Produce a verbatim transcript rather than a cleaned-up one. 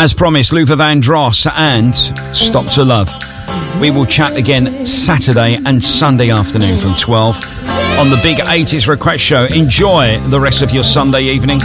As promised, Luther Vandross and Stop to Love. We will chat again Saturday and Sunday afternoon from twelve on the Big eighties Request Show. Enjoy the rest of your Sunday evening.